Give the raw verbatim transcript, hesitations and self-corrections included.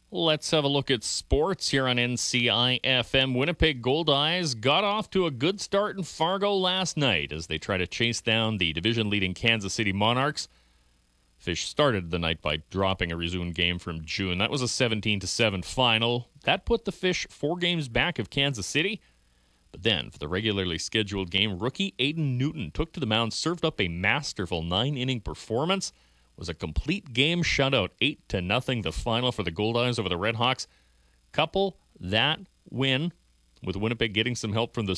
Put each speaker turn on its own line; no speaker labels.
Let's have a look at sports here on N C I F M. Winnipeg Goldeyes got off to a good start in Fargo last night as they try to chase down the division-leading Kansas City Monarchs. Fish started the night by dropping a resumed game from June. That was a seventeen to seven final. That put the Fish four games back of Kansas City. But then, for the regularly scheduled game, rookie Aiden Newton took to the mound, served up a masterful nine-inning performance. Was a complete game shutout, eight to nothing, the final for the Goldeyes over the Redhawks. Couple that win with Winnipeg getting some help from the